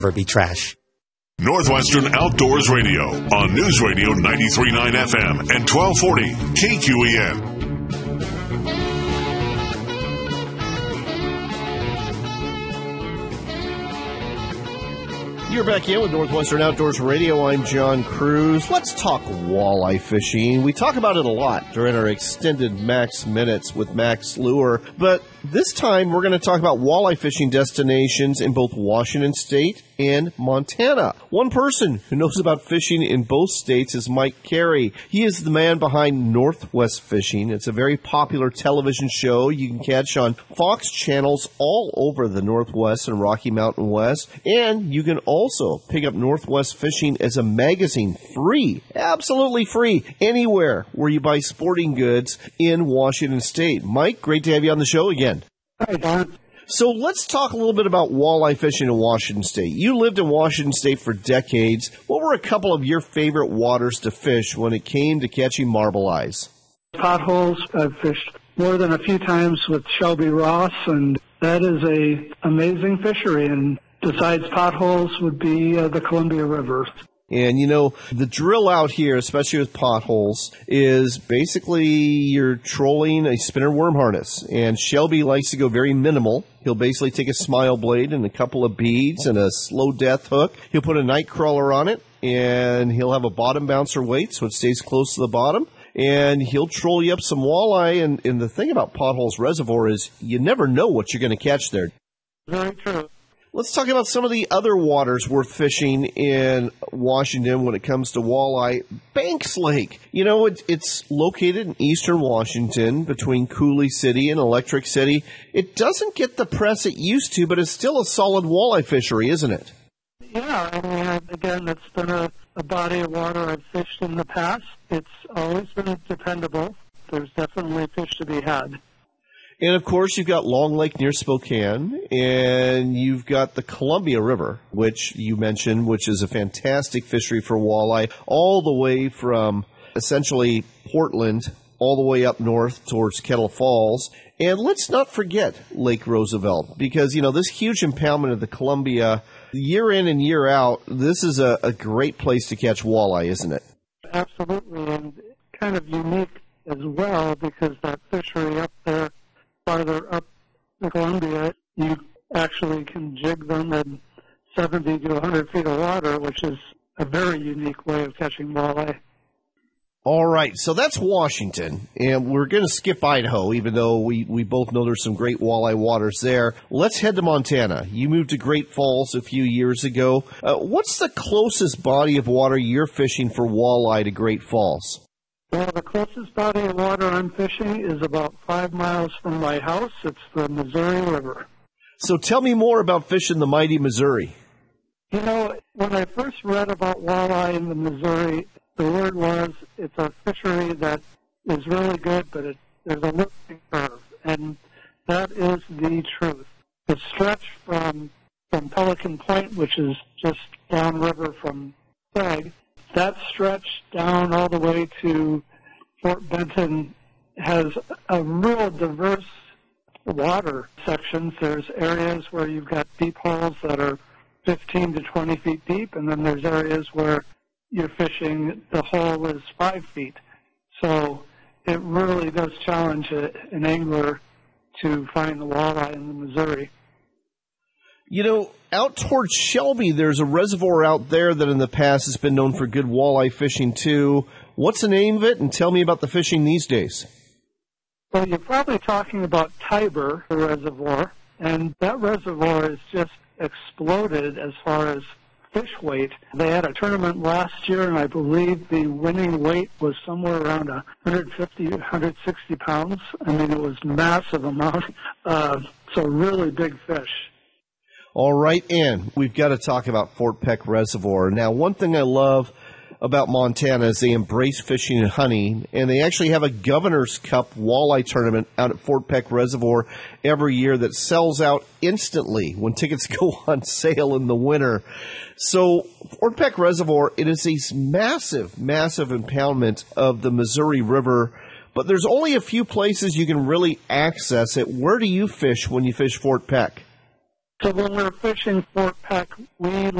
Never be trash. Northwestern Outdoors Radio on News Radio 93.9 FM and 1240 KQEN. You're back in with Northwestern Outdoors Radio. I'm John Cruz. Let's talk walleye fishing. We talk about it a lot during our extended Max Minutes with Max Lure, but this time we're going to talk about walleye fishing destinations in both Washington State and Montana. One person who knows about fishing in both states is Mike Carey. He is the man behind Northwest Fishing. It's a very popular television show you can catch on Fox channels all over the Northwest and Rocky Mountain West, and you can also pick up Northwest Fishing as a magazine free, absolutely free, anywhere where you buy sporting goods in Washington State. Mike, great to have you on the show again. Hi, Don. So let's talk a little bit about walleye fishing in Washington State. You lived in Washington State for decades. What were a couple of your favorite waters to fish when it came to catching marble eyes? Potholes. I've fished more than a few times with Shelby Ross, and that is a amazing fishery. And besides potholes would be the Columbia River. And, you know, the drill out here, especially with potholes, is basically you're trolling a spinner worm harness. And Shelby likes to go very minimal. He'll basically take a smile blade and a couple of beads and a slow death hook. He'll put a night crawler on it, and he'll have a bottom bouncer weight so it stays close to the bottom. And he'll troll you up some walleye. And the thing about Potholes Reservoir is you never know what you're going to catch there. Very true. Let's talk about some of the other waters worth fishing in Washington when it comes to walleye. Banks Lake. You know, it's located in eastern Washington between Coulee City and Electric City. It doesn't get the press it used to, but it's still a solid walleye fishery, isn't it? Yeah, I mean, again, it's been a body of water I've fished in the past. It's always been dependable. There's definitely fish to be had. And, of course, you've got Long Lake near Spokane, and you've got the Columbia River, which you mentioned, which is a fantastic fishery for walleye, all the way from essentially Portland all the way up north towards Kettle Falls. And let's not forget Lake Roosevelt, because, you know, this huge impoundment of the Columbia, year in and year out, this is a great place to catch walleye, isn't it? Absolutely, and kind of unique as well, because that fishery up there, farther up the Columbia, you actually can jig them in 70 to 100 feet of water, which is a very unique way of catching walleye. All right, so that's Washington, and we're going to skip Idaho, even though we both know there's some great walleye waters there. Let's head to Montana. You moved to Great Falls a few years ago. What's the closest body of water you're fishing for walleye to Great Falls? Well, the closest body of water I'm fishing is about 5 miles from my house. It's the Missouri River. So tell me more about fishing the mighty Missouri. You know, when I first read about walleye in the Missouri, the word was it's a fishery that is really good, but there's a learning curve, and that is the truth. The stretch from Pelican Point, which is just downriver from Sprague, that stretch down all the way to Fort Benton has a real diverse water sections. There's areas where you've got deep holes that are 15 to 20 feet deep, and then there's areas where you're fishing, the hole is 5 feet. So it really does challenge an angler to find the walleye in the Missouri. You know, out towards Shelby, there's a reservoir out there that in the past has been known for good walleye fishing, too. What's the name of it, and tell me about the fishing these days? Well, you're probably talking about Tiber Reservoir, and that reservoir has just exploded as far as fish weight. They had a tournament last year, and I believe the winning weight was somewhere around 150, 160 pounds. I mean, it was massive amount, so really big fish. All right, and we've got to talk about Fort Peck Reservoir. Now, one thing I love about Montana is they embrace fishing and hunting, and they actually have a Governor's Cup walleye tournament out at Fort Peck Reservoir every year that sells out instantly when tickets go on sale in the winter. So Fort Peck Reservoir, it is a massive, massive impoundment of the Missouri River, but there's only a few places you can really access it. Where do you fish when you fish Fort Peck? So when we're fishing Fort Peck, we